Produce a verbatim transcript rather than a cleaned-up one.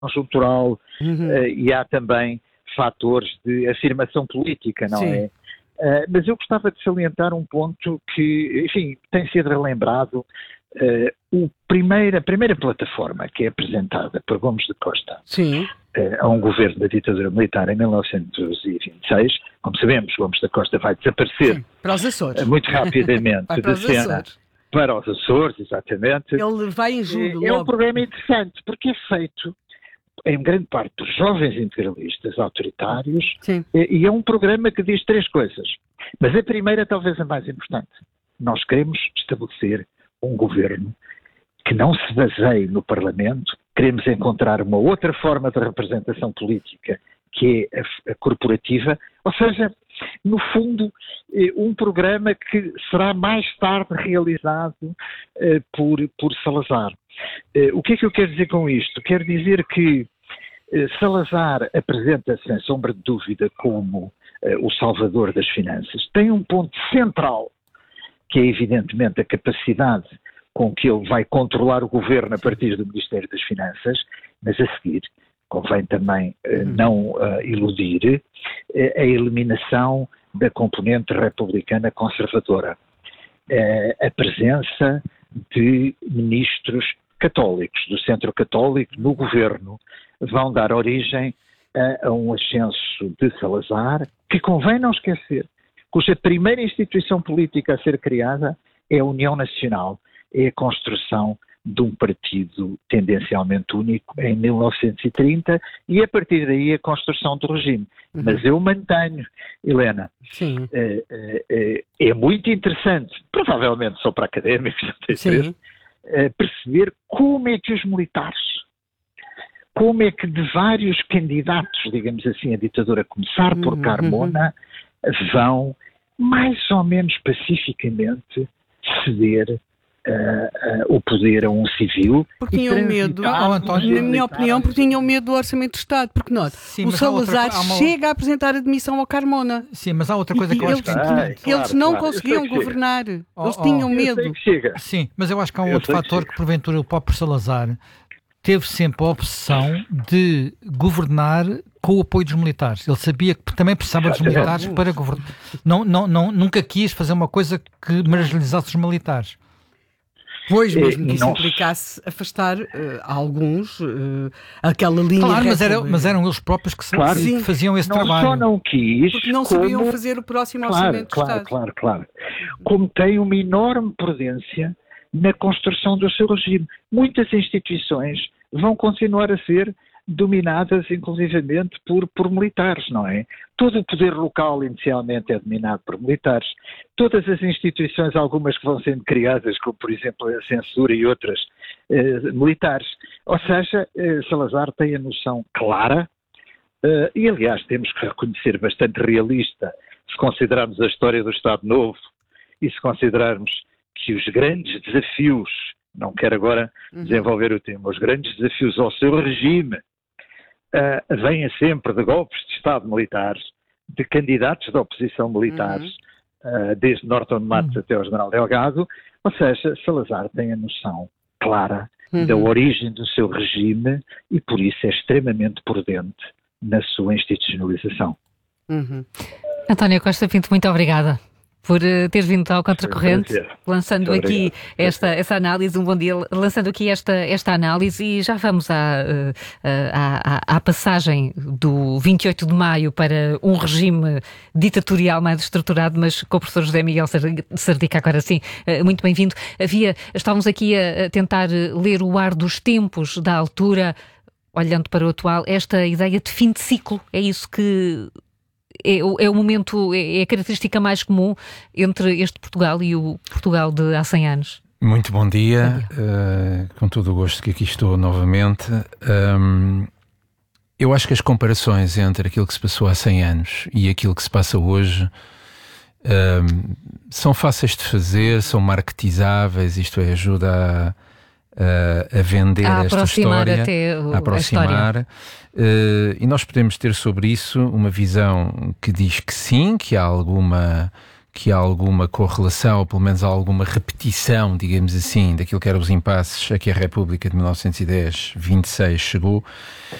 conjuntural, Uhum. uh, e há também fatores de afirmação política, não Sim. é? Uh, mas eu gostava de salientar um ponto que, enfim, tem sido relembrado. Uh, o primeira, a primeira plataforma que é apresentada por Gomes da Costa Sim. uh, a um governo da ditadura militar em mil novecentos e vinte e seis, como sabemos, Gomes da Costa vai desaparecer Sim. Para os Açores. uh, muito rapidamente Vai para da os cena Açores. para os Açores, exatamente. Ele vai em julho, É um logo. programa interessante, porque é feito em grande parte por jovens integralistas autoritários, Sim. e é um programa que diz três coisas. Mas a primeira, talvez a mais importante. Nós queremos estabelecer um governo que não se baseie no Parlamento, queremos encontrar uma outra forma de representação política, que é a, a corporativa, ou seja, no fundo, eh, um programa que será mais tarde realizado eh, por, por Salazar. Eh, o que é que eu quero dizer com isto? Quero dizer que eh, Salazar apresenta-se, sem sombra de dúvida, como eh, o salvador das finanças. Tem um ponto central, que é evidentemente a capacidade com que ele vai controlar o governo a partir do Ministério das Finanças, mas a seguir convém também eh, não uh, iludir eh, a eliminação da componente republicana conservadora. Eh, a presença de ministros católicos, do centro católico, no governo, vão dar origem a, a um ascenso de Salazar, que convém não esquecer, cuja primeira instituição política a ser criada é a União Nacional, é a construção de um partido tendencialmente único em mil novecentos e trinta e a partir daí a construção do regime. Uhum. Mas eu mantenho, Helena, Sim. é, é, é muito interessante, provavelmente só para académicos, não tem Sim. interesse, é, perceber como é que os militares, como é que de vários candidatos, digamos assim, a ditadura, a começar por Uhum. Carmona, vão mais ou menos pacificamente ceder Uh, uh, o poder a um civil. Porque tinham medo, Ah, oh, António. na minha opinião, porque tinham medo do Orçamento de Estado. Porque, note, Sim, o mas há outra Salazar co- há uma- chega a apresentar admissão ao Carmona. Sim, mas há outra coisa E que eu acho eles, que é importante. Ah, claro, eles não claro. conseguiam Eu sei que chega. governar. Oh, Eles oh. tinham Eu sei medo. que chega. Sim, mas eu acho que há um Eu outro sei que fator chega. que, porventura, o próprio Salazar teve sempre a opção de governar com o apoio dos militares. Ele sabia que também precisava dos Exatamente. militares para governar. Não, não, não, nunca quis fazer uma coisa que marginalizasse os militares. Pois, mesmo Eh, que isso não- implicasse afastar eh, alguns eh, aquela linha Claro, mas, era, reta- mas eram eles próprios que, se- Claro. que Sim. faziam esse Não trabalho. só não quis, Porque não como... sabiam fazer o próximo Claro, Orçamento de claro, Estado. claro, claro. Como tem uma enorme prudência na construção do seu regime. Muitas instituições vão continuar a ser dominadas, inclusivamente, por, por militares, não é? Todo o poder local, inicialmente, é dominado por militares. Todas as instituições, algumas que vão sendo criadas, como, por exemplo, a censura e outras, eh, militares. Ou seja, eh, Salazar tem a noção clara, eh, e, aliás, temos que reconhecer bastante realista, se considerarmos a história do Estado Novo e se considerarmos que os grandes desafios, não quero agora desenvolver o tema, os grandes desafios ao seu regime uh, vêm sempre de golpes de Estado militares, de candidatos da oposição militares, uh, desde Norton Matos até ao General Delgado, ou seja, Salazar tem a noção clara Uhum. da origem do seu regime e por isso é extremamente prudente na sua institucionalização. Uhum. António Costa Pinto, muito obrigada por uh, teres vindo ao Contracorrente, prazer. lançando Muito aqui obrigado. esta, essa análise, um bom dia, lançando aqui esta, esta análise e já vamos à, uh, à, à, à passagem do vinte e oito de maio para um regime ditatorial mais estruturado, mas com o professor José Miguel Sardica, agora sim, uh, muito bem-vindo. Havia, estávamos aqui a, a tentar ler o ar dos tempos da altura, olhando para o atual, esta ideia de fim de ciclo, é isso que... É o, é o momento, é a característica mais comum entre este Portugal e o Portugal de há cem anos. Muito bom dia, Bom dia. Uh, com todo o gosto que aqui estou novamente. Um, eu acho que as comparações entre aquilo que se passou há cem anos e aquilo que se passa hoje um, são fáceis de fazer, são marketizáveis, isto é, ajuda a, a, a vender A esta aproximar história, até o, a aproximar. a Uh, e nós podemos ter sobre isso uma visão que diz que sim, que há alguma, que há alguma correlação, ou pelo menos há alguma repetição, digamos assim, daquilo que eram os impasses a que a República de mil novecentos e dez, vinte e seis chegou.